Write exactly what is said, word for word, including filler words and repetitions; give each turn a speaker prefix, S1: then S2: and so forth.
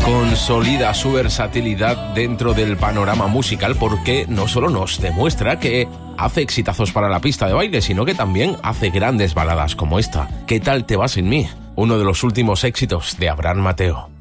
S1: Consolida su versatilidad dentro del panorama musical porque no solo nos demuestra que hace exitazos para la pista de baile, sino que también hace grandes baladas como esta. ¿Qué tal te va sin mí? Uno de los últimos éxitos de Abraham Mateo.